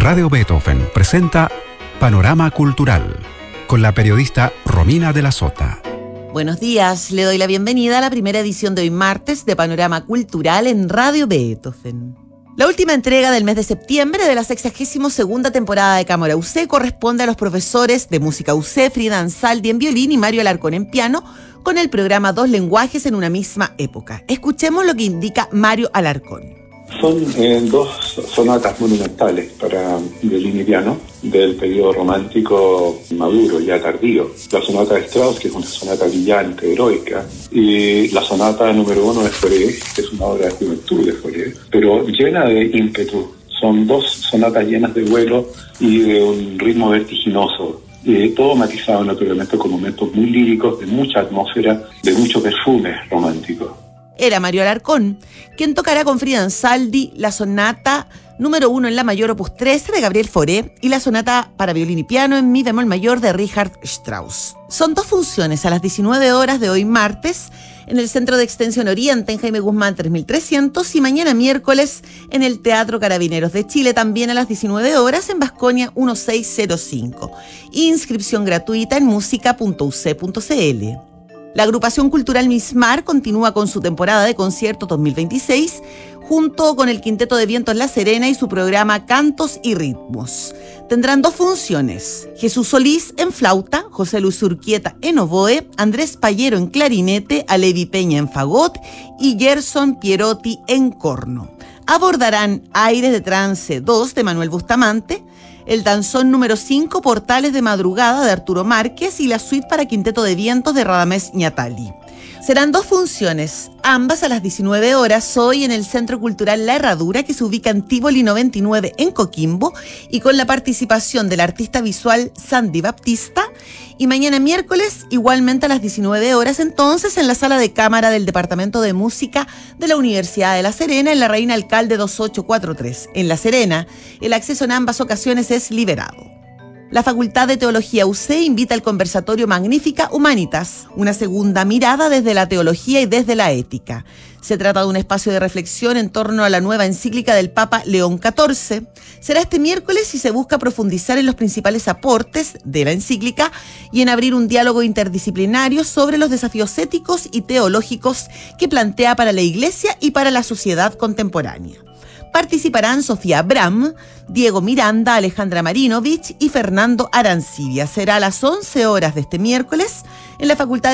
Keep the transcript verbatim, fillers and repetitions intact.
Radio Beethoven presenta Panorama Cultural con la periodista Romina de la Sota. Buenos días, le doy la bienvenida a la primera edición de hoy martes de Panorama Cultural en Radio Beethoven. La última entrega del mes de septiembre de la sexagésima segunda temporada de Cámara U C corresponde a los profesores de música U C, Frida Ansaldi en violín y Mario Alarcón en piano, con el programa Dos lenguajes en una misma época. Escuchemos lo que indica Mario Alarcón. Son eh, dos sonatas monumentales para violín y piano del periodo romántico maduro, ya tardío. La sonata de Strauss, que es una sonata brillante, heroica, y la sonata número uno de Fauré, que es una obra de juventud de Fauré, pero llena de ímpetu. Son dos sonatas llenas de vuelo y de un ritmo vertiginoso. Eh, todo matizado naturalmente con momentos muy líricos, de mucha atmósfera, de mucho perfume romántico. Era Mario Alarcón, quien tocará con Frida Ansaldi la sonata número uno en la mayor opus trece de Gabriel Fauré y la sonata para violín y piano en mi bemol mayor de Richard Strauss. Son dos funciones a las diecinueve horas de hoy martes en el Centro de Extensión Oriente en Jaime Guzmán tres mil trescientos y mañana miércoles en el Teatro Carabineros de Chile también a las diecinueve horas en Vasconia mil seiscientos cinco. Inscripción gratuita en música punto u c punto c l. La agrupación cultural Mismar continúa con su temporada de conciertos dos mil veintiséis junto con el Quinteto de Vientos La Serena y su programa Cantos y Ritmos. Tendrán dos funciones: Jesús Solís en flauta, José Luis Urquieta en oboe, Andrés Payero en clarinete, Alevi Peña en fagot y Gerson Pierotti en corno. Abordarán Aires de Trance dos de Manuel Bustamante, el danzón número cinco, Portales de Madrugada de Arturo Márquez y la suite para Quinteto de Vientos de Radamés Ñatali. Serán dos funciones, ambas a las diecinueve horas hoy en el Centro Cultural La Herradura, que se ubica en Tívoli noventa y nueve en Coquimbo, y con la participación del artista visual Sandy Baptista, y mañana miércoles igualmente a las diecinueve horas entonces en la Sala de Cámara del Departamento de Música de la Universidad de La Serena en la Reina Alcalde dos ocho cuatro tres. En La Serena, el acceso en ambas ocasiones es liberado. La Facultad de Teología U C invita al conversatorio Magnífica Humanitas, una segunda mirada desde la teología y desde la ética. Se trata de un espacio de reflexión en torno a la nueva encíclica del Papa León catorce. Será este miércoles y se busca profundizar en los principales aportes de la encíclica y en abrir un diálogo interdisciplinario sobre los desafíos éticos y teológicos que plantea para la Iglesia y para la sociedad contemporánea. Participarán Sofía Abram, Diego Miranda, Alejandra Marinovich y Fernando Arancibia. Será a las once horas de este miércoles en la Facultad de